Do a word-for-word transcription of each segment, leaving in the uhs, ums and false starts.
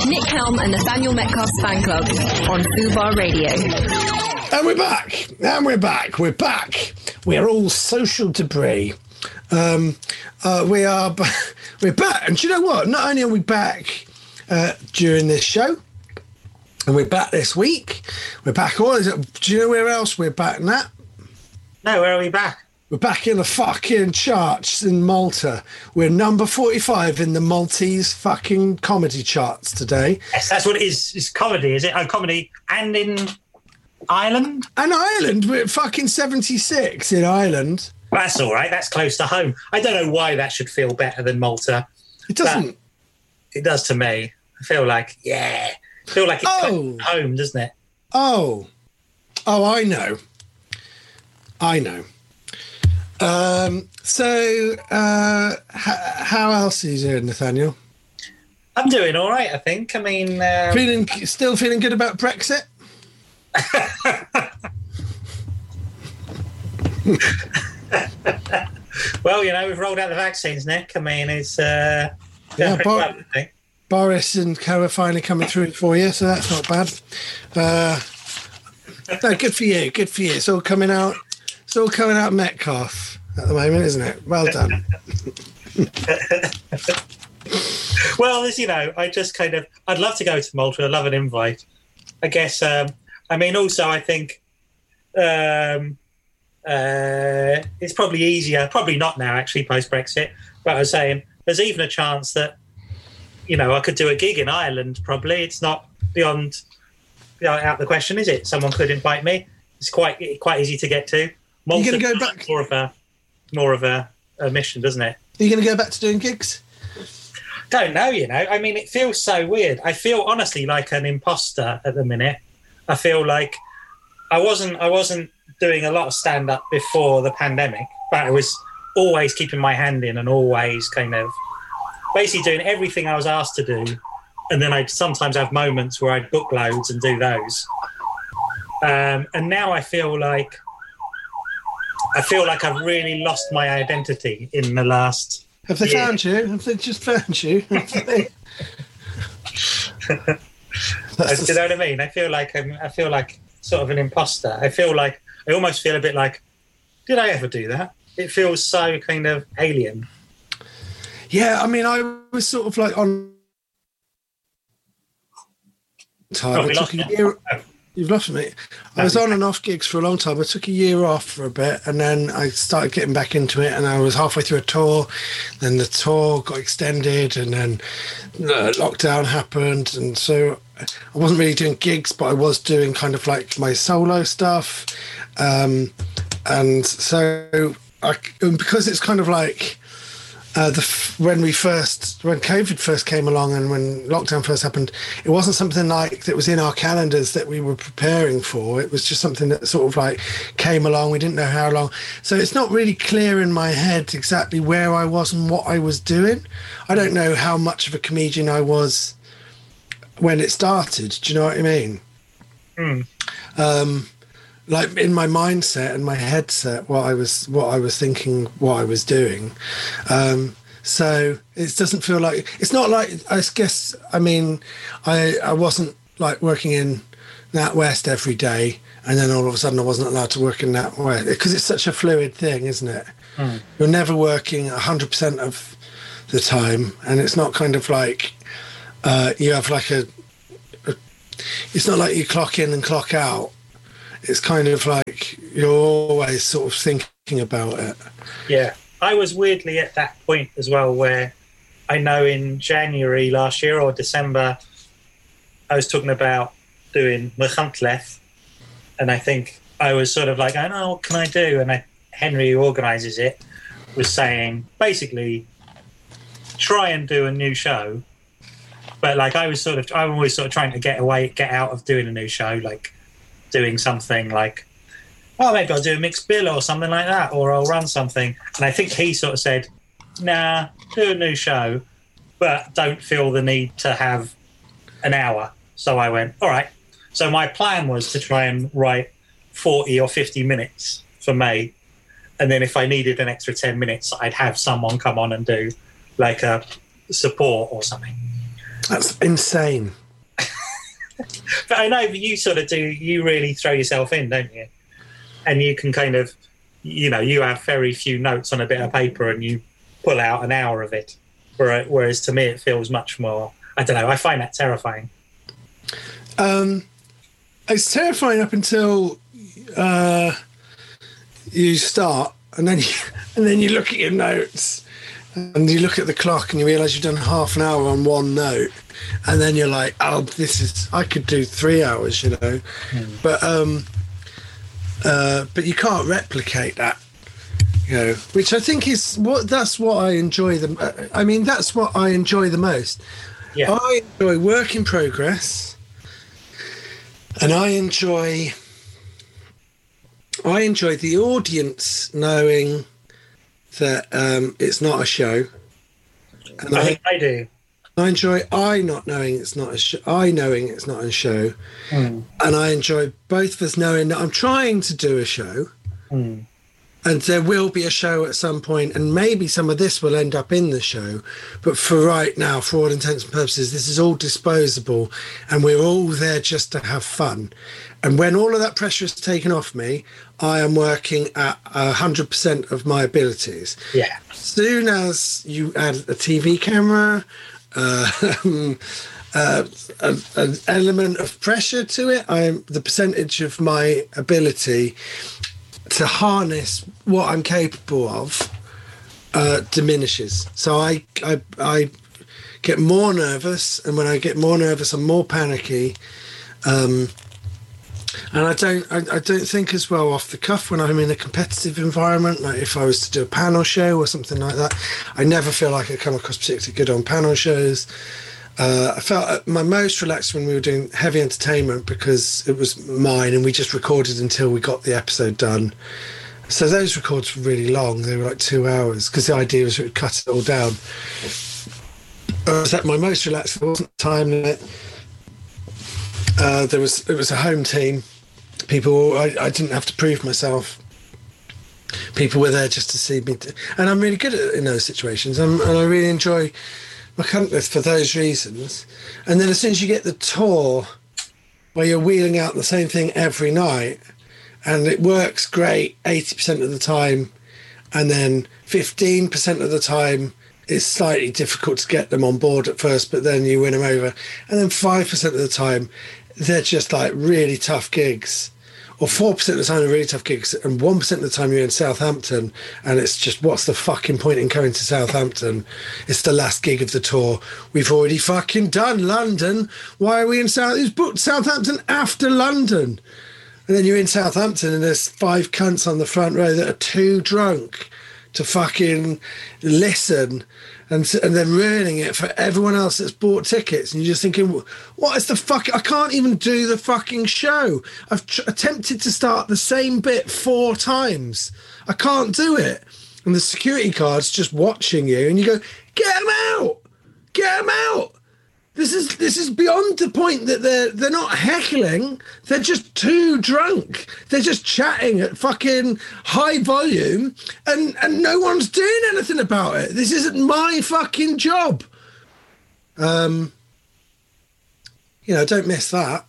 Nick Helm and Nathaniel Metcalf's fan club on Fubar Radio. And we're back. And we're back. We're back. We're all social debris. Um, uh, we are. B- we're back. And do you know what? Not only are we back uh, during this show, and we're back this week. We're back. All. Do you know where else we're back, Nat? No, where are we back? We're back in the fucking charts in Malta. We're number forty-five in the Maltese fucking comedy charts today. Yes, that's what it is. It's comedy, is it? Oh, comedy. And in Ireland? And Ireland. We're at fucking seventy-six in Ireland. That's all right. That's close to home. I don't know why that should feel better than Malta. It doesn't. It does to me. I feel like, yeah. I feel like it's Oh. close to home, doesn't it? Oh. Oh, I know. I know. Um, so, uh, h- how else are you doing, Nathaniel? I'm doing all right, I think. I mean... Um, Feeling Still feeling good about Brexit? Well, you know, we've rolled out the vaccines, Nick. I mean, it's... Uh, Yeah, pretty Bo- well, I think. Boris and Co are finally coming through for you, so that's not bad. Uh, no, good for you, good for you. It's all coming out. It's all coming out Metcalf at the moment, isn't it? Well done. Well, as you know, I just kind of... I'd love to go to Malta. I'd love an invite. I guess... Um, I mean, also, I think... Um, uh, it's probably easier... Probably not now, actually, post-Brexit. But I was saying, there's even a chance that, you know, I could do a gig in Ireland, probably. It's not beyond... You know, out the question, is it? Someone could invite me. It's quite quite easy to get to. Malta, You're going to go back? More of a, more of a, a mission, doesn't it? Are you going to go back to doing gigs? Don't know, you know. I mean, it feels so weird. I feel honestly like an imposter at the minute. I feel like I wasn't I wasn't doing a lot of stand-up before the pandemic, but I was always keeping my hand in and always kind of basically doing everything I was asked to do. And then I'd sometimes have moments where I'd book loads and do those. Um, and now I feel like I feel like I've really lost my identity in the last Have they year. found you? Have they just found you? Have they- Do you know what I mean? I feel like I'm, I feel like sort of an imposter. I feel like I almost feel a bit like, did I ever do that? It feels so kind of alien. Yeah, I mean, I was sort of like on time. Oh, we I took lost a you. year. You've lost me. I was on and off gigs for a long time. I took a year off for a bit, and then I started getting back into it. And I was halfway through a tour. Then the tour got extended, and then uh, lockdown happened, and so I wasn't really doing gigs, but I was doing kind of like my solo stuff. Um, and so, I, and because it's kind of like. Uh, the f- when we first, when COVID first came along and when lockdown first happened, it wasn't something like that was in our calendars that we were preparing for. It was just something that sort of like came along. We didn't know how long. So it's not really clear in my head exactly where I was and what I was doing. I don't know how much of a comedian I was when it started. Do you know what I mean? Mm. Um, like in my mindset and my headset, what I was, what I was thinking, what I was doing. Um, so it doesn't feel like, it's not like, I guess, I mean, I, I wasn't like working in NatWest every day. And then all of a sudden I wasn't allowed to work in NatWest because it's such a fluid thing, isn't it? Mm. You're never working a hundred percent of the time. And it's not kind of like, uh, you have like a, a, it's not like you clock in and clock out. It's kind of like you're always sort of thinking about it. Yeah. I was weirdly at that point as well where I know in January last year or December, I was talking about doing Mechanthleth, and I think I was sort of like, I know, what can I do? And I, Henry, who organises it, was saying, basically, try and do a new show. But like I was sort of, I'm always sort of trying to get away, get out of doing a new show, like doing something like, oh, maybe I'll do a mixed bill or something like that, or I'll run something. And I think he sort of said, nah, do a new show, but don't feel the need to have an hour. So I went, all right. So my plan was to try and write forty or fifty minutes for May. And then if I needed an extra ten minutes, I'd have someone come on and do like a support or something. That's insane. But I know that you sort of do, you really throw yourself in, don't you? And you can kind of, you know, you have very few notes on a bit of paper and you pull out an hour of it. Whereas to me, it feels much more, I don't know, I find that terrifying. Um, it's terrifying up until uh, you start, and then you, and then you look at your notes, and you look at the clock, and you realise you've done half an hour on one note, and then you're like, "Oh, this is I could do three hours," you know. Mm. But um, uh, but you can't replicate that, you know. Which I think is what that's what I enjoy the. I mean, that's what I enjoy the most. Yeah. I enjoy work in progress. And I enjoy, I enjoy the audience knowing that um, it's not a show. And I, I think I do. I enjoy I not knowing it's not a show. I knowing it's not a show, mm. and I enjoy both of us knowing that I'm trying to do a show, mm. and there will be a show at some point, and maybe some of this will end up in the show. But for right now, for all intents and purposes, this is all disposable, and we're all there just to have fun. And when all of that pressure is taken off me, I am working at one hundred percent of my abilities. Yeah. As soon as you add a T V camera, uh, uh, a, an element of pressure to it, I'm the percentage of my ability to harness what I'm capable of uh, diminishes. So I, I I get more nervous, and when I get more nervous, I'm more panicky, um, and I don't I, I don't think as well off the cuff when I'm in a competitive environment. Like if I was to do a panel show or something like that, I never feel like I come across particularly good on panel shows. Uh, I felt at my most relaxed when we were doing heavy entertainment because it was mine and we just recorded until we got the episode done. So those records were really long. They were like two hours because the idea was we'd cut it all down. I was at my most relaxed. There wasn't time limit. Uh, there was, it was a home team. People, I, I didn't have to prove myself. People were there just to see me. T- and I'm really good at in those situations. I'm, and I really enjoy McHuntless for those reasons. And then as soon as you get the tour where you're wheeling out the same thing every night and it works great eighty percent of the time, and then fifteen percent of the time it's slightly difficult to get them on board at first, but then you win them over, and then five percent of the time they're just like really tough gigs, or four percent of the time they're really tough gigs, and one percent of the time you're in Southampton and it's just, what's the fucking point in going to Southampton? It's the last gig of the tour. We've already fucking done London. Why are we in South? It's booked Southampton after London. And then you're in Southampton and there's five cunts on the front row that are too drunk to fucking listen, and and then ruining it for everyone else that's bought tickets. And you're just thinking, what is the fuck? I can't even do the fucking show. I've tr- attempted to start the same bit four times. I can't do it. And the security guard's just watching you, and you go, get them out, get them out. This is this is beyond the point that they're they're not heckling. They're just too drunk. They're just chatting at fucking high volume, and and no one's doing anything about it. This isn't my fucking job. Um, you know, don't miss that.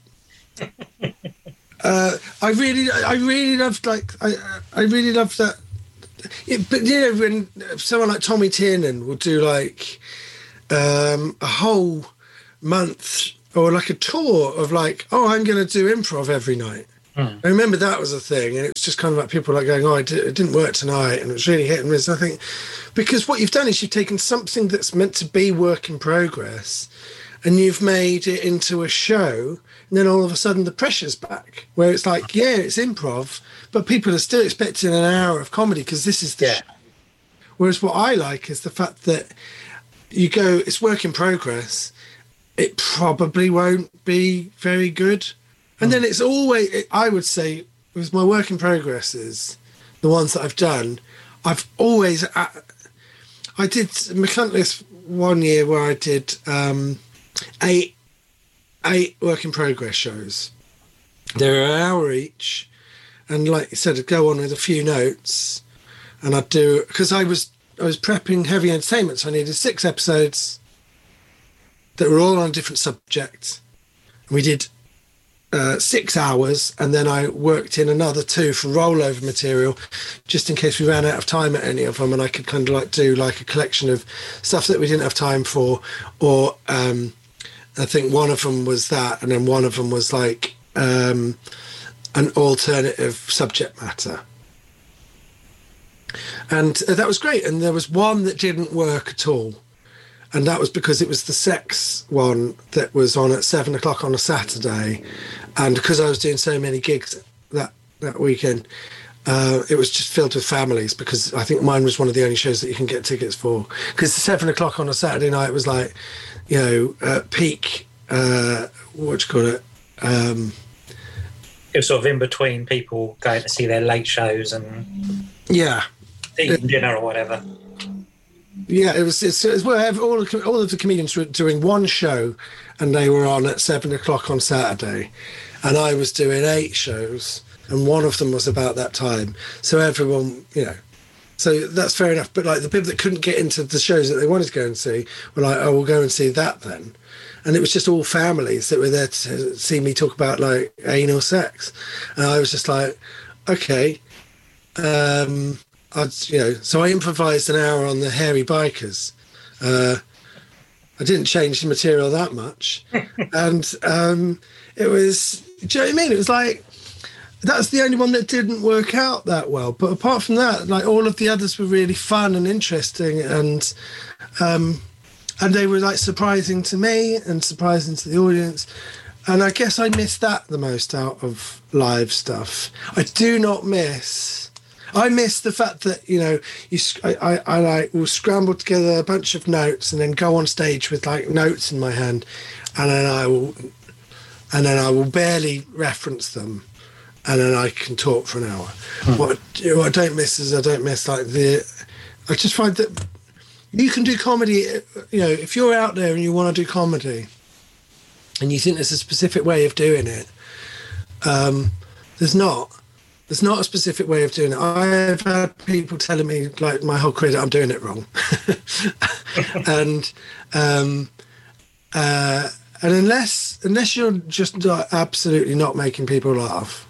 uh, I really, I really loved like I I really loved that. It, but you know, when someone like Tommy Tiernan will do like um, a whole month or like a tour of like, oh, I'm going to do improv every night. Mm. I remember that was a thing, and it was just kind of like people like going, oh, it, did, it didn't work tonight, and it was really hit and miss. I think because what you've done is you've taken something that's meant to be work in progress and you've made it into a show, and then all of a sudden the pressure's back where it's like, yeah, it's improv, but people are still expecting an hour of comedy because this is the yeah. show. Whereas what I like is the fact that you go, it's work in progress. It probably won't be very good. And then it's always, I would say, with my work in progresses, the ones that I've done, I've always, I did McHuntless one year where I did um, eight, eight work in progress shows. They're an hour each. And like you said, I'd go on with a few notes, and I'd do, because I was, I was prepping heavy entertainment, so I needed six episodes, that were all on a different subject. We did uh, six hours, and then I worked in another two for rollover material, just in case we ran out of time at any of them, and I could kind of like do like a collection of stuff that we didn't have time for, or um, I think one of them was that, and then one of them was like um, an alternative subject matter. And uh, that was great. And there was one that didn't work at all. And that was because it was the sex one that was on at seven o'clock on a Saturday. And because I was doing so many gigs that, that weekend, uh, it was just filled with families, because I think mine was one of the only shows that you can get tickets for. Because the seven o'clock on a Saturday night was like, you know, uh, peak, uh, what do you call it? Um, it was sort of in between people going to see their late shows and yeah, eating dinner or whatever. Yeah, it was. It's, it's where all of, all of the comedians were doing one show, and they were on at seven o'clock on Saturday, and I was doing eight shows, and one of them was about that time. So everyone, you know, so that's fair enough. But like the people that couldn't get into the shows that they wanted to go and see were like, "Oh, we'll go and see that then." And it was just all families that were there to see me talk about like anal sex, and I was just like, "Okay." Um, I'd, you know, so I improvised an hour on the hairy bikers. Uh, I didn't change the material that much, and um, it was. Do you know what I mean? It was like that's the only one that didn't work out that well. But apart from that, like all of the others were really fun and interesting, and um, and they were like surprising to me and surprising to the audience. And I guess I missed that the most out of live stuff. I do not miss. I miss the fact that, you know, you I, I, I like will scramble together a bunch of notes and then go on stage with like notes in my hand, and then I will, and then I will barely reference them, and then I can talk for an hour. Hmm. What, what I don't miss is I don't miss like the. I just find that you can do comedy. You know, if you're out there and you want to do comedy, and you think there's a specific way of doing it, um, there's not. There's not a specific way of doing it. I've had people telling me, like, my whole career that I'm doing it wrong. and um, uh, and unless unless you're just not, absolutely not making people laugh,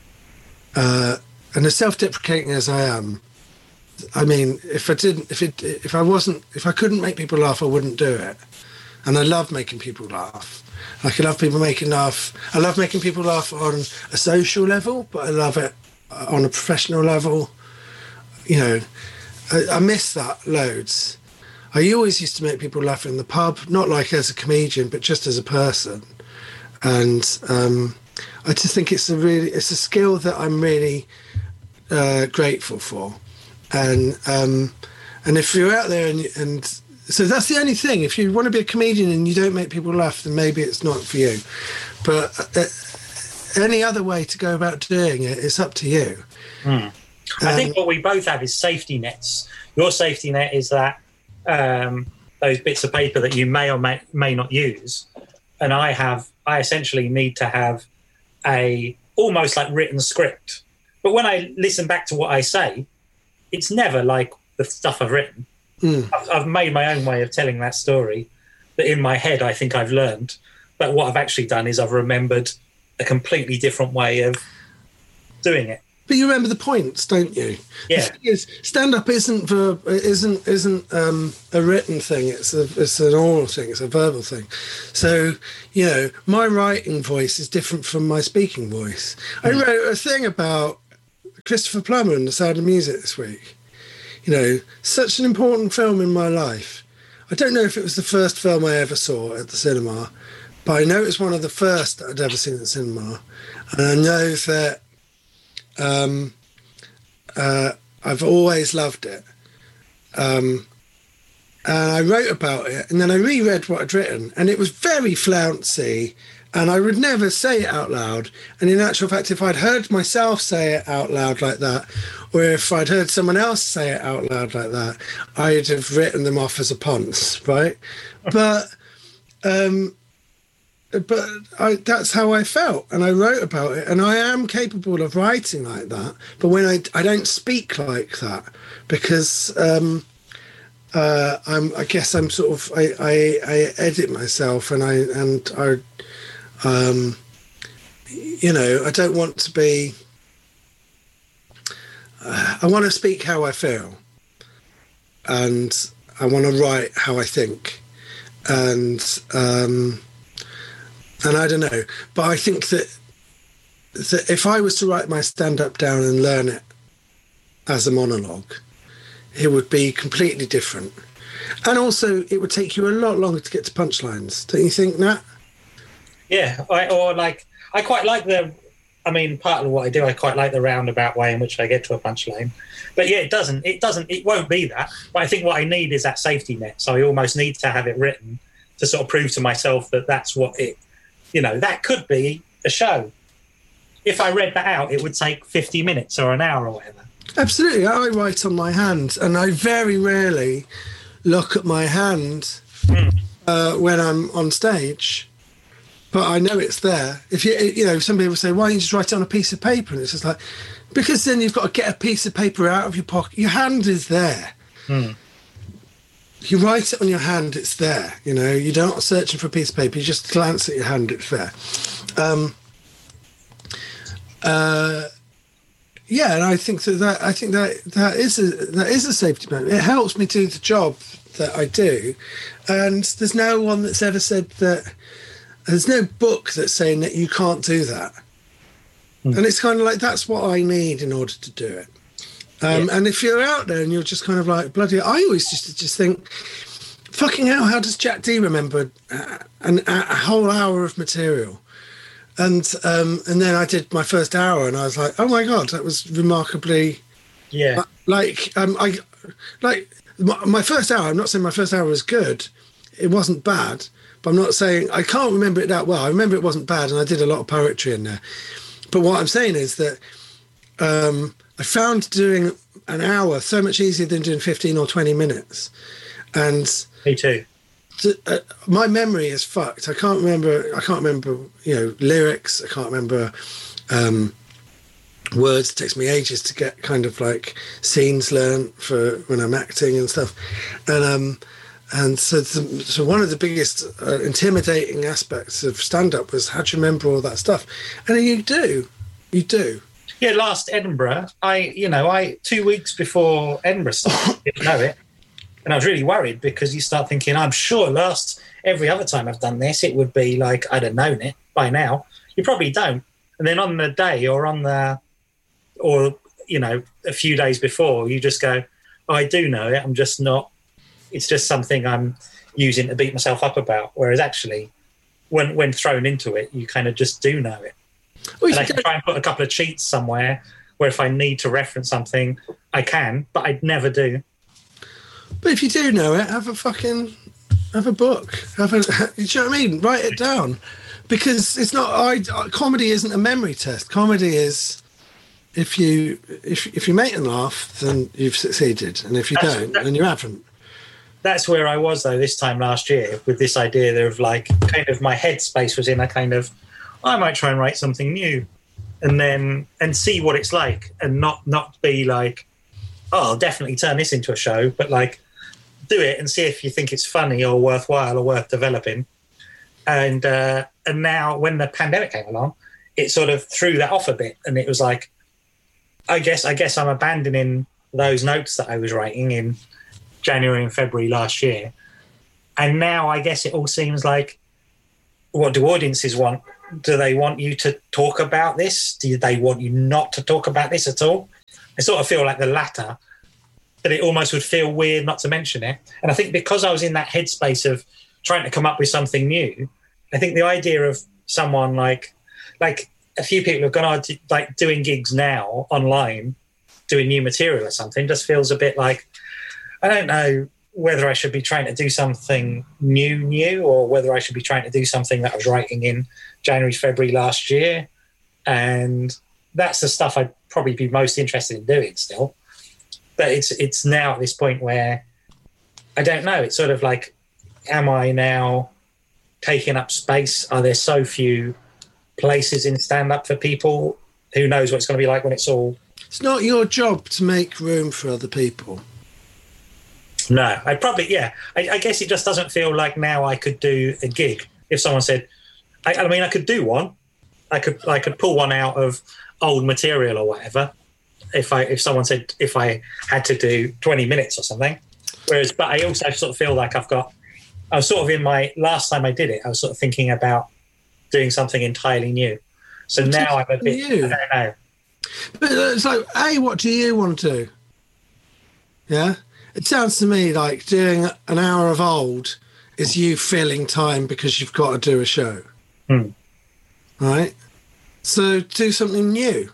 uh, and as self-deprecating as I am, I mean, if I didn't, if it, if I wasn't, if I couldn't make people laugh, I wouldn't do it. And I love making people laugh. Like I love people making laugh. I love making people laugh on a social level, but I love it on a professional level. You know, I, I miss that loads. I always used to make people laugh in the pub, not like as a comedian, but just as a person. And um, I just think it's a really, it's a skill that I'm really uh, grateful for. And um, and if you're out there and, and so that's the only thing. If you want to be a comedian and you don't make people laugh, then maybe it's not for you. But uh, any other way to go about doing it, it's up to you. Mm. I um, think what we both have is safety nets. Your safety net is that um, those bits of paper that you may or may, may not use. And I have, I essentially need to have a almost like written script. But when I listen back to what I say, it's never like the stuff I've written. Mm. I've, I've made my own way of telling that story. But in my head, I think I've learned. But what I've actually done is I've remembered a completely different way of doing it. But you remember the points, don't you? Yeah. Is stand-up isn't verb, isn't isn't um, a written thing. It's a it's an oral thing. It's a verbal thing. So you know, my writing voice is different from my speaking voice. Mm. I wrote a thing about Christopher Plummer and The Sound of Music this week. You know, such an important film in my life. I don't know if it was the first film I ever saw at the cinema, but I know it's one of the first that I'd ever seen at the cinema. And I know that um, uh, I've always loved it. Um, and I wrote about it, and then I reread what I'd written, and it was very flouncy, and I would never say it out loud. And in actual fact, if I'd heard myself say it out loud like that, or if I'd heard someone else say it out loud like that, I'd have written them off as a ponce, right? But um, but I, that's how I felt, and I wrote about it, and I am capable of writing like that. But when I I don't speak like that, because um, uh, I'm, I guess I'm sort of I, I, I edit myself, and I and I, um, you know, I don't want to be. Uh, I want to speak how I feel, and I want to write how I think, and um, and I don't know, but I think that that if I was to write my stand-up down and learn it as a monologue, it would be completely different. And also, it would take you a lot longer to get to punchlines. Don't you think, Nat? Yeah, I, or like, I quite like the, I mean, part of what I do, I quite like the roundabout way in which I get to a punchline. But yeah, it doesn't, it doesn't, it won't be that. But I think what I need is that safety net. So I almost need to have it written to sort of prove to myself that that's what it, you know, that could be a show. If I read that out, it would take fifty minutes or an hour or whatever. Absolutely. I write on my hand, and I very rarely look at my hand mm. uh, when I'm on stage, but I know it's there. If you, you know, some people say, why don't you just write it on a piece of paper? And it's just like, because then you've got to get a piece of paper out of your pocket. Your hand is there. Mm. You write it on your hand, it's there. You know, you're not searching for a piece of paper. You just glance at your hand, it's there. Um, uh, Yeah, and I think that, that I think that that is a that is a safety net. It helps me do the job that I do, and there's no one that's ever said that. There's no book that's saying that you can't do that, mm. and it's kind of like that's what I need in order to do it. Um, yeah. And if you're out there and you're just kind of like bloody, I always just just think, fucking hell, how does Jack D remember an, a whole hour of material? And um, and then I did my first hour, and I was like, "Oh my god, that was remarkably." Yeah. Like um, I, like my, my first hour. I'm not saying my first hour was good. It wasn't bad, but I'm not saying I can't remember it that well. I remember it wasn't bad, and I did a lot of poetry in there. But what I'm saying is that um, I found doing an hour so much easier than doing fifteen or twenty minutes. And me too. Uh, my memory is fucked. I can't remember. I can't remember. You know, lyrics. I can't remember um, words. It takes me ages to get kind of like scenes learned for when I'm acting and stuff. And um, and so so one of the biggest uh, intimidating aspects of stand-up was how do you remember all that stuff? And you do, you do. Yeah, last Edinburgh, I you know I two weeks before Edinburgh started, didn't know it. And I was really worried because you start thinking, I'm sure last, every other time I've done this, it would be like I'd have known it by now. You probably don't. And then on the day or on the, or, you know, a few days before, you just go, oh, I do know it. I'm just not, it's just something I'm using to beat myself up about. Whereas actually, when when thrown into it, you kind of just do know it. Well, and I can try and put a couple of cheats somewhere where if I need to reference something, I can, but I'd never do. But if you do know it, have a fucking, have a book. Have a, you know what I mean? Write it down. Because it's not, I, comedy isn't a memory test. Comedy is, if you if if you make them laugh, then you've succeeded. And if you that's, don't, that, then you haven't. That's where I was, though, this time last year, with this idea of, like, kind of my headspace was in a kind of, I might try and write something new. And then, and see what it's like. And not not be like, oh, I'll definitely turn this into a show, but, like, do it and see if you think it's funny or worthwhile or worth developing. And uh, and now when the pandemic came along, it sort of threw that off a bit. And it was like, I guess I guess I'm abandoning those notes that I was writing in January and February last year. And now I guess it all seems like, what do audiences want? Do they want you to talk about this? Do they want you not to talk about this at all? I sort of feel like the latter, that it almost would feel weird not to mention it. And I think because I was in that headspace of trying to come up with something new, I think the idea of someone like, like a few people have gone on to, like doing gigs now online, doing new material or something, just feels a bit like, I don't know whether I should be trying to do something new, new, or whether I should be trying to do something that I was writing in January, February last year. And that's the stuff I'd probably be most interested in doing still. But it's it's now at this point where I don't know. It's sort of like, am I now taking up space? Are there so few places in stand-up for people? Who knows what it's going to be like when it's all... It's not your job to make room for other people. No, I probably, yeah. I, I guess it just doesn't feel like now I could do a gig. If someone said, I, I mean, I could do one. I could, I could pull one out of old material or whatever. If I, if someone said, if I had to do twenty minutes or something. Whereas, but I also sort of feel like I've got, I was sort of in my, last time I did it, I was sort of thinking about doing something entirely new. So What's now I'm a bit, new? I don't know. But it's like, A, what do you want to do? Yeah? It sounds to me like doing an hour of old is you filling time because you've got to do a show. Hmm. Right? So do something new.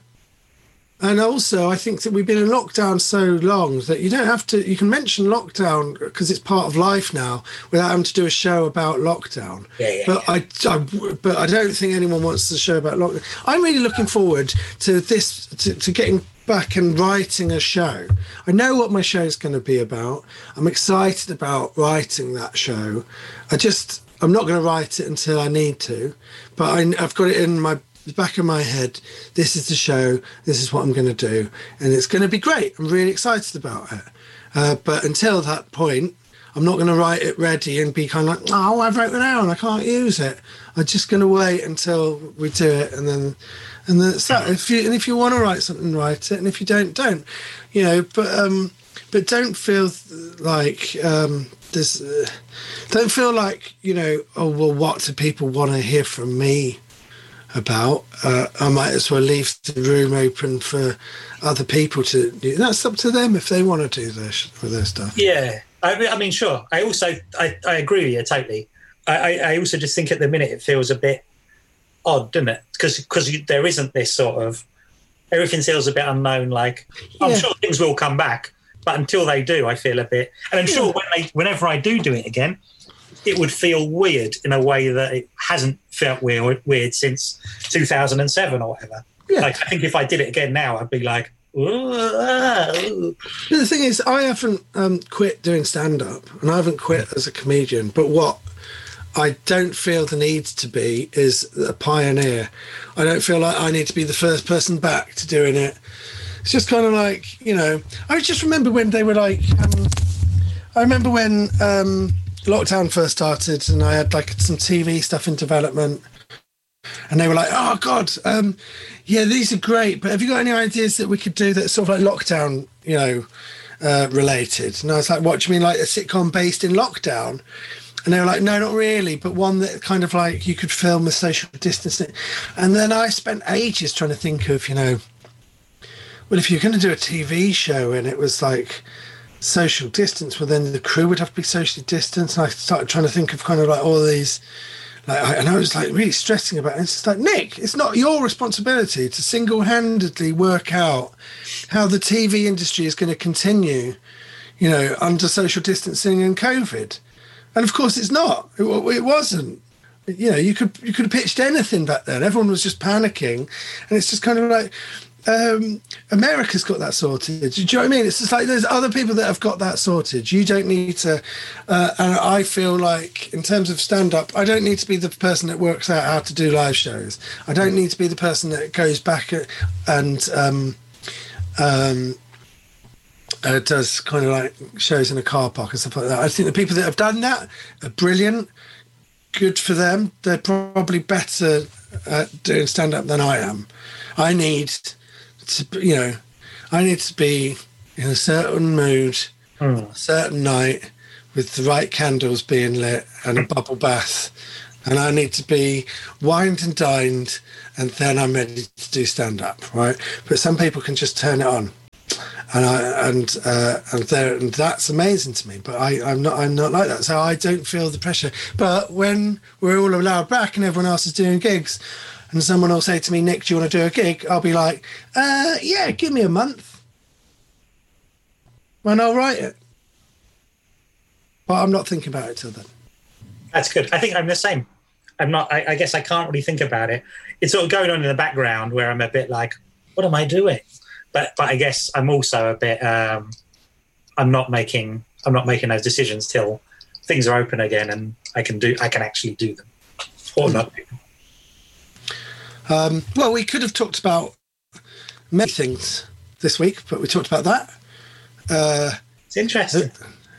And also, I think that we've been in lockdown so long that you don't have to, you can mention lockdown because it's part of life now without having to do a show about lockdown. Yeah, yeah, but, yeah. I, I, but I don't think anyone wants to show about lockdown. I'm really looking forward to this, to, to getting back and writing a show. I know what my show is going to be about. I'm excited about writing that show. I just, I'm not going to write it until I need to, but I, I've got it in my the back of my head, this is the show, this is what I'm going to do, and it's going to be great. I'm really excited about it. Uh, but until that point, I'm not going to write it ready and be kind of like, oh, I've written it down, I can't use it. I'm just going to wait until we do it, and then and then it's that. If you and if you want to write something, write it, and if you don't, don't. You know, but um, but don't feel like um, this. Uh, don't feel like you know. Oh well, what do people want to hear from me about? uh, I might as well leave the room open for other people to do. That's up to them if they want to do their for their stuff. Yeah, I, I mean, sure. I also I, I agree with you totally. I, I, I also just think at the minute it feels a bit odd, doesn't it? Because because there isn't this sort of everything feels a bit unknown. Like I'm Yeah. sure things will come back, but until they do, I feel a bit. And I'm Yeah. sure when they, whenever I do do it again, it would feel weird in a way that it hasn't felt weird weird since two thousand seven or whatever. Yeah. Like I think if I did it again now, I'd be like, ooh, ah, ooh. But the thing is, I haven't um, quit doing stand-up, and I haven't quit as a comedian. But what I don't feel the need to be is a pioneer. I don't feel like I need to be the first person back to doing it. It's just kind of like, you know, I just remember when they were like, um, I remember when um, lockdown first started and I had like some T V stuff in development. And they were like, oh, God, um, yeah, these are great. But have you got any ideas that we could do that's sort of like lockdown, you know, uh, related? And I was like, what do you mean, like a sitcom based in lockdown? And they were like, no, not really, but one that kind of like you could film with social distancing. And then I spent ages trying to think of, you know, well, if you're going to do a T V show and it was like social distance, well, then the crew would have to be socially distanced. And I started trying to think of kind of like all these, like, I, and I was like really stressing about it. It's just like, Nick, it's not your responsibility to single-handedly work out how the T V industry is going to continue, you know, under social distancing and COVID. And of course, it's not. It, it wasn't. You know, you could you could have pitched anything back then. Everyone was just panicking, and it's just kind of like um, America's got that sorted. Do you know what I mean? It's just like there's other people that have got that sorted. You don't need to. Uh, and I feel like, in terms of stand-up, I don't need to be the person that works out how to do live shows. I don't need to be the person that goes back and. Um, um, Uh, does kind of like shows in a car park and stuff like that. I think the people that have done that are brilliant. Good for them. They're probably better at doing stand-up than I am. I need to, you know, I need to be in a certain mood, Mm. a certain night, with the right candles being lit and a bubble bath. And I need to be wined and dined, and then I'm ready to do stand-up, right? But some people can just turn it on. And I and uh, and there and that's amazing to me. But I, I'm not I'm not like that. So I don't feel the pressure. But when we're all allowed back and everyone else is doing gigs, and someone will say to me, Nick, do you want to do a gig? I'll be like, uh, yeah, give me a month, and I'll write it. But I'm not thinking about it till then. That's good. I think I'm the same. I'm not. I, I guess I can't really think about it. It's sort of going on in the background where I'm a bit like, what am I doing? But but I guess I'm also a bit. Um, I'm not making. I'm not making those decisions till things are open again, and I can do. I can actually do them, or not. Um, well, we could have talked about many things this week, but we talked about that. Uh, It's interesting.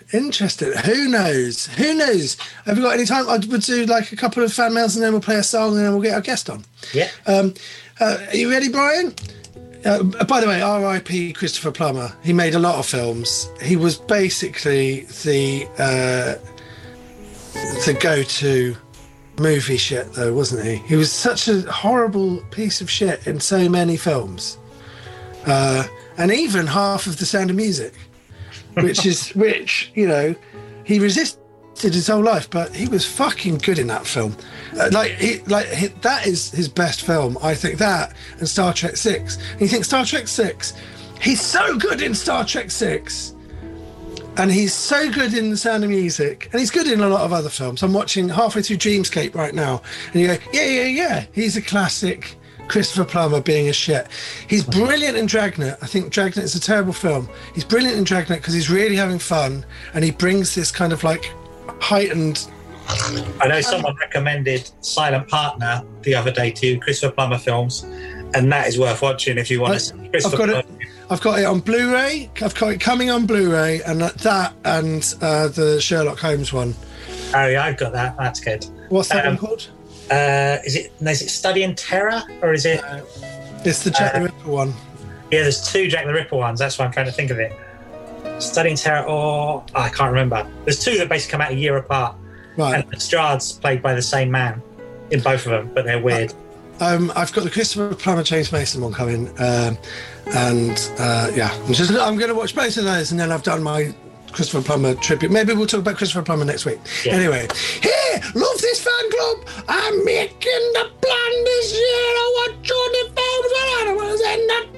Interesting. Who knows? Who knows? Have we got any time? I would do like a couple of fan mails and then we'll play a song and then we'll get our guest on. Yeah. Um, uh, are you ready, Brian? Uh, by the way, R I P Christopher Plummer. He made a lot of films. He was basically the uh, the go-to movie shit, though, wasn't he? He was such a horrible piece of shit in so many films, uh, and even half of The Sound of Music, which is which you know he resisted his whole life, but he was fucking good in that film. Uh, like, he, like he, that is his best film, I think. That and Star Trek Six. And you think Star Trek Six? He's so good in Star Trek Six. And he's so good in The Sound of Music, and he's good in a lot of other films. I'm watching halfway through Dreamscape right now, and you go, yeah, yeah, yeah. He's a classic Christopher Plummer being a shit. He's brilliant in Dragnet. I think Dragnet is a terrible film. He's brilliant in Dragnet because he's really having fun, and he brings this kind of like heightened... I know someone recommended Silent Partner the other day to Christopher Plummer films, and that is worth watching if you want I, to see Christopher I've got Plummer. It. I've got it on Blu-ray. I've got it coming on Blu-ray, and that and uh, the Sherlock Holmes one. Oh yeah, I've got that. That's good. What's that um, one called? Uh, is it is it Study in Terror or is it? Uh, it's the Jack uh, the Ripper one. Yeah, there's two Jack the Ripper ones. That's why I'm trying to think of it. Study in Terror, or oh, I can't remember. There's two that basically come out a year apart. Right. And Lestrade's played by the same man in both of them, but they're weird. Uh, Um, I've got the Christopher Plummer James Mason one coming, um, and uh, yeah, I'm just I'm going to watch both of those, and then I've done my Christopher Plummer tribute. Maybe we'll talk about Christopher Plummer next week. Yeah. Anyway, hey, love this fan club. I'm making the plan this year. I want Johnny films and animals and that.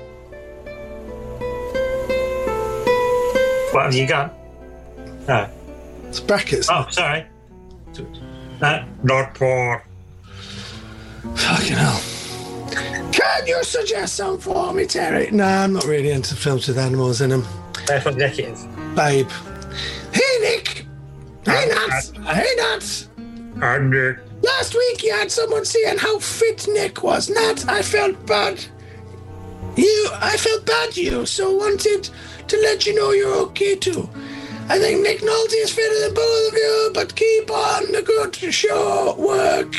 What have you got? Oh, it's brackets. Oh, sorry. Uh, not poor. Fucking hell. Can you suggest some for me, Terry? No, I'm not really into films with animals in them. Therefore, executive. Babe. Hey, Nick. Hey, Nats. Hey, Nats. I'm Nick. Last week you had someone saying how fit Nick was. Nat, I felt bad. You, I felt bad you, so wanted to let you know you're okay too. I think Nick Nolte is fitter than both of you, but keep on the good show work.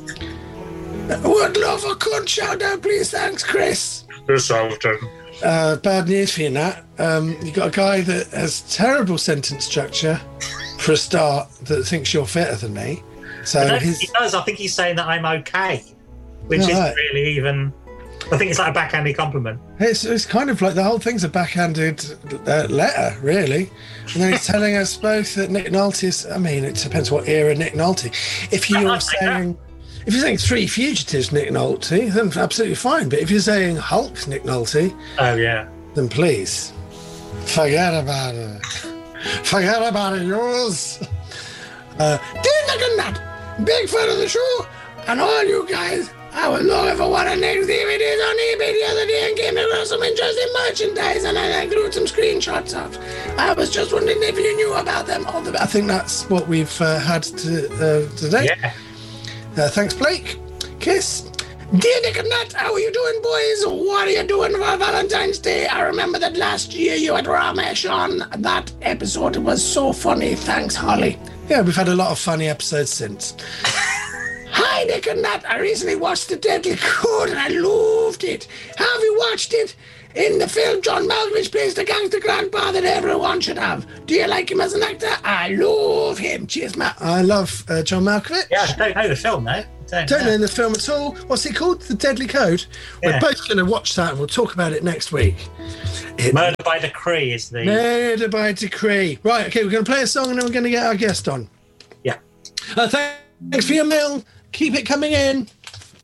Would love a cunt shout out, please. Thanks, Chris. This often. Uh, bad news for you, Nat. Um, you got a guy that has terrible sentence structure for a start that thinks you're fitter than me. So I don't his... think he does. I think he's saying that I'm okay, which no, isn't right. really even. I think it's like a backhanded compliment. It's, it's kind of like the whole thing's a backhanded uh, letter, really. And then he's telling us both that Nick Nolte is. I mean, it depends what era Nick Nolte. If you're saying. That. If you're saying Three Fugitives, Nick Nolte, then absolutely fine. But if you're saying Hulk, Nick Nolte, oh yeah, then please forget about it. Forget about it, yours. Uh, Dude, look at that! Big fan of the show, and all you guys. I was looking for one of Nick's D V Ds on eBay the other day and came across some interesting merchandise, and I included some screenshots of. I was just wondering if you knew about them. All the. I think that's what we've uh, had to, uh, today. Yeah. Uh, thanks, Blake. Kiss. Dear Nick and Nat, how are you doing, boys? What are you doing for Valentine's Day? I remember that last year you had Ramesh on. That episode was so funny. Thanks, Holly. Yeah, we've had a lot of funny episodes since. Hi, Nick and Nat. I recently watched The Deadly Code and I loved it. Have you watched it? In the film, John Malkovich plays the gangster grandpa that everyone should have. Do you like him as an actor? I love him. Cheers, Matt. I love uh, John Malkovich. Yeah, I don't know the film, though. Don't, don't know the film at all. What's it called? The Deadly Code? Yeah. We're both going to watch that and we'll talk about it next week. It, Murder by Decree is the... Murder by Decree. Right, okay, we're going to play a song and then we're going to get our guest on. Yeah. Uh, thanks for your mail. Keep it coming in.